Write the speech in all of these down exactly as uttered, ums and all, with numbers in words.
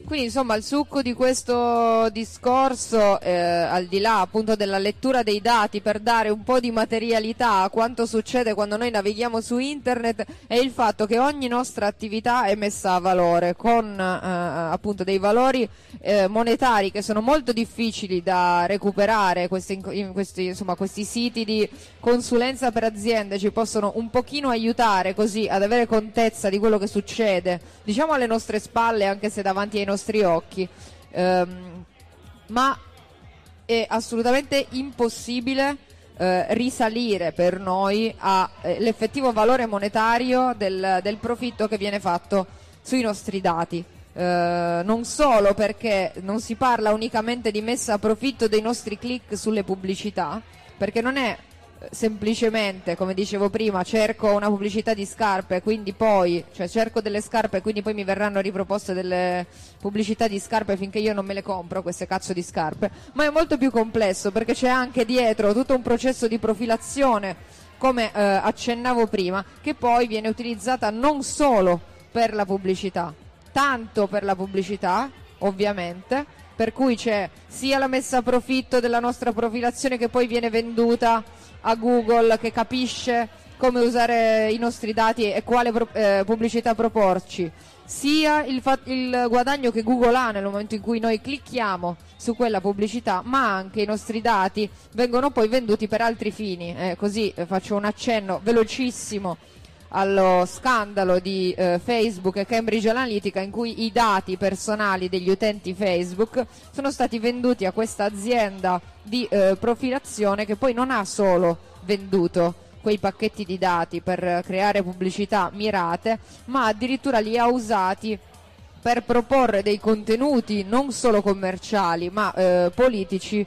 Quindi insomma il succo di questo discorso, eh, al di là appunto della lettura dei dati per dare un po' di materialità a quanto succede quando noi navighiamo su internet, è il fatto che ogni nostra attività è messa a valore con eh, appunto dei valori eh, monetari che sono molto difficili da recuperare. Questi, in questi, insomma, questi siti di consulenza per aziende ci possono un pochino aiutare così ad avere contezza di quello che succede, diciamo alle nostre spalle, anche se davanti ai nostri nostri occhi, ehm, ma è assolutamente impossibile eh, risalire per noi all'effettivo eh, valore monetario del, del profitto che viene fatto sui nostri dati. Eh, non solo perché non si parla unicamente di messa a profitto dei nostri click sulle pubblicità, perché non è semplicemente, come dicevo prima, cerco una pubblicità di scarpe, quindi poi, cioè cerco delle scarpe, quindi poi mi verranno riproposte delle pubblicità di scarpe finché io non me le compro, queste cazzo di scarpe, ma è molto più complesso perché c'è anche dietro tutto un processo di profilazione, come eh, accennavo prima, che poi viene utilizzata non solo per la pubblicità, tanto per la pubblicità, ovviamente, per cui c'è sia la messa a profitto della nostra profilazione che poi viene venduta a Google, che capisce come usare i nostri dati e quale pro- eh, pubblicità proporci, sia il, fa- il guadagno che Google ha nel momento in cui noi clicchiamo su quella pubblicità, ma anche i nostri dati vengono poi venduti per altri fini. Eh, così eh, faccio un accenno velocissimo allo scandalo di eh, Facebook e Cambridge Analytica, in cui i dati personali degli utenti Facebook sono stati venduti a questa azienda di eh, profilazione, che poi non ha solo venduto quei pacchetti di dati per creare pubblicità mirate, ma addirittura li ha usati per proporre dei contenuti non solo commerciali ma eh, politici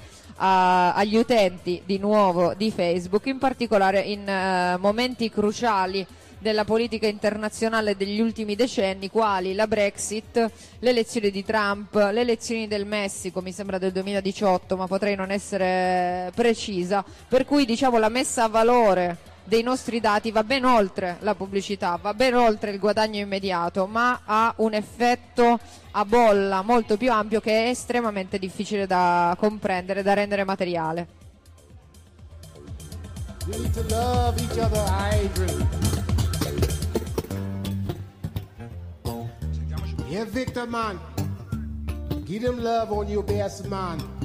a, agli utenti di nuovo di Facebook, in particolare in eh, momenti cruciali della politica internazionale degli ultimi decenni, quali la Brexit, le elezioni di Trump, le elezioni del Messico, mi sembra del duemiladiciotto, ma potrei non essere precisa, per cui diciamo la messa a valore dei nostri dati va ben oltre la pubblicità, va ben oltre il guadagno immediato, ma ha un effetto a bolla molto più ampio che è estremamente difficile da comprendere, da rendere materiale. We need to love each other, I agree. Yeah, Victor, man. Give them love on your best, man.